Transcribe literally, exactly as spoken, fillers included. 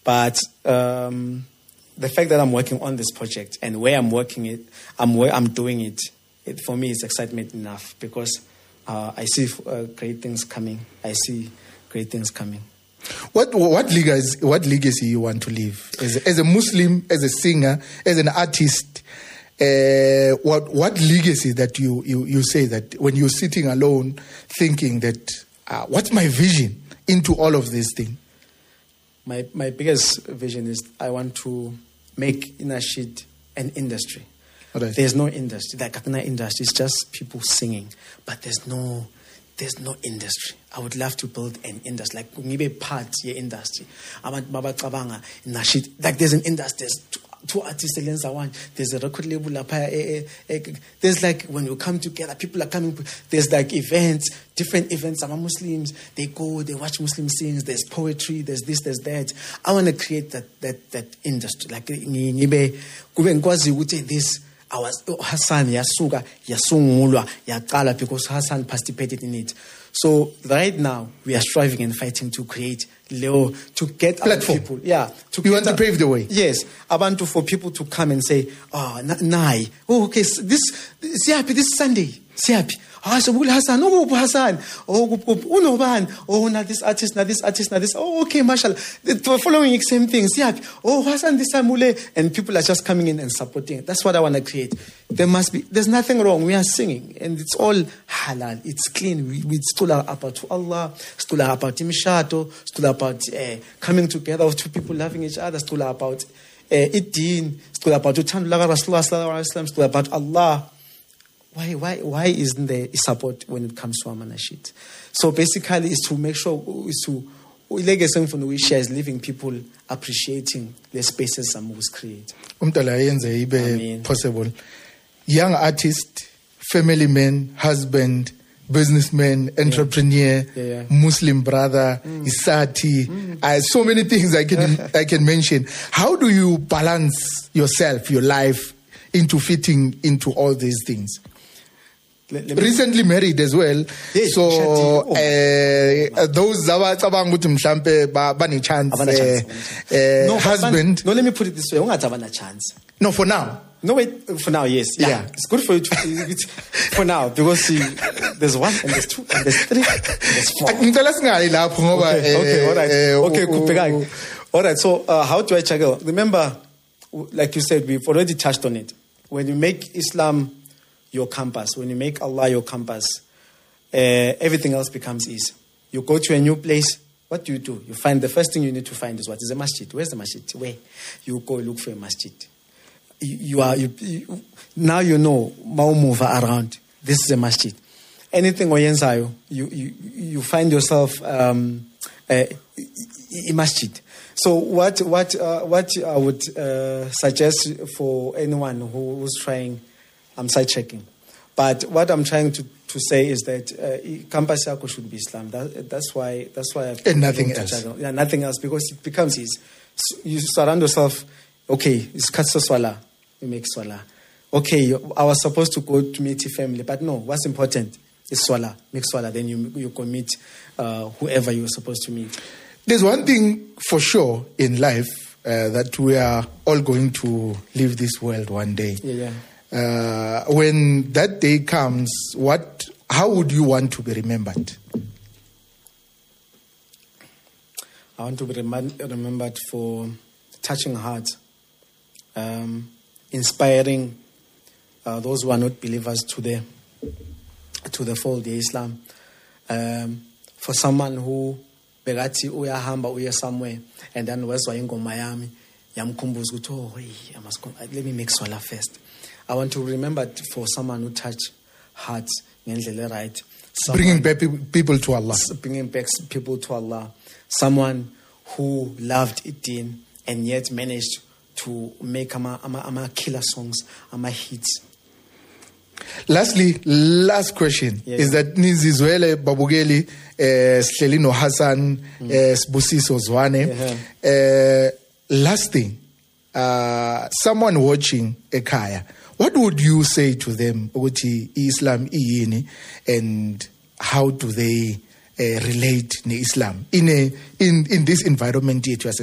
But um, the fact that I'm working on this project and where I'm working it, I'm where I'm doing it, it for me is excitement enough because uh, I see uh, great things coming. I see great things coming. What what legacy what legacy you want to leave as a, as a Muslim, as a singer, as an artist? Uh, what what legacy that you, you you say that when you're sitting alone thinking that uh, what's my vision into all of this thing? My my biggest vision is I want to make Inashid an industry. Right. There's no industry. Like Akna industry, it's just people singing, but there's no there's no industry. I would love to build an industry, like ngibe part ye industry. Abantu babacabanga Inashid, like there's an industry. There's two, two artists against one. There's a record label up here. There's like when we come together, people are coming. There's like events, different events. Some Muslims, they go, they watch Muslim sings. There's poetry. There's this. There's that. I want to create that that that industry. Like ngibe kube ngikwazi ukuthi this. I was Hassan Yasuga Yasungulwa Yakala because Hassan participated in it. So right now we are striving and fighting to create Leo to get platform. Our people. Yeah, to you want to pave the way. Yes, I want to for people to come and say, oh, nai. Oh, okay, so this Siapi this Sunday. Siapi. Ah, so Hassan, oh, Hassan, oh, oh, ban, oh, not this artist, not this artist, not this. Oh, okay, mashallah. The following same things. Yeah. Oh, Hassan, this Amule, and people are just coming in and supporting. That's what I want to create. There must be. There's nothing wrong. We are singing, and it's all halal. It's clean. We we still are about to Allah. Still are about Imshato. Still about uh, coming together of two people loving each other. Still are about uh, Iddin. Still about Rasulullah sallallahu alaihi wasallam. Still about Allah. Why, why, why isn't there support when it comes to Amanashid? So basically, it's to make sure is to legacy from we share is leaving people appreciating the spaces some was create. Umtala possible. Young artist, family man, husband, businessman, entrepreneur, yeah. Yeah, yeah. Muslim brother, mm. Isati, mm. Uh, so many things I can I can mention. How do you balance yourself, your life, into fitting into all these things? Let, let recently married as well. Yes, so oh. uh, those zabacabanga ukuthi mhlambe bani chance uh, no, husband. No, let me put it this way. Ungathi abana chance. No, for now. No, wait. For now, yes. Yeah, yeah. It's good for you to, for now because see, there's one and there's two and there's three and there's four. Okay, okay, all right. Okay, kupeka. All right. So uh, how do I juggle? Remember, like you said, we've already touched on it. When you make Islam your compass, when you make Allah your compass, uh, everything else becomes easy. You go to a new place, what do you do? You find the first thing you need to find is what is a masjid. Where's the masjid? Where? You go look for a masjid. You, you are you, you, now you know move around. This is a masjid. Anything oyenzayo, you you you find yourself um, a, a masjid. So what what uh, what I would uh, suggest for anyone who, who's trying, I'm side checking, but what I'm trying to, to say is that uh, campus yako should be Islam. That, that's why that's why I've and nothing else. Channel. Yeah, nothing else because it becomes easy. You surround yourself. Okay, it's katsa swala. You make swala. Okay, you, I was supposed to go to meet your family, but no. What's important is swala. Make swala. Then you you go meet uh, whoever you were supposed to meet. There's one thing for sure in life uh, that we are all going to leave this world one day. Yeah, yeah. Uh, when that day comes, what? How would you want to be remembered? I want to be rem- remembered for touching hearts, um, inspiring uh, those who are not believers to the to the fold of Islam. Um, for someone who Begati uyahamba uya somewhere and then wezwa ingoma yami yamkhumbuza ukuthi oh hey I must let me make swala first. I want to remember for someone who touched hearts ngendlela right. Bringing back people to Allah. Bringing back people to Allah. Someone who loved Iddin and yet managed to make ama ama, ama killer songs, ama hits. Lastly, last question yeah. is that Nizizwele Babugeli, Slelino Hassan, Sbusiso Zwane. Last thing, uh, someone watching Ekaya, what would you say to them, Uti Islam Iyini, and how do they uh, relate to Islam in a in in this environment?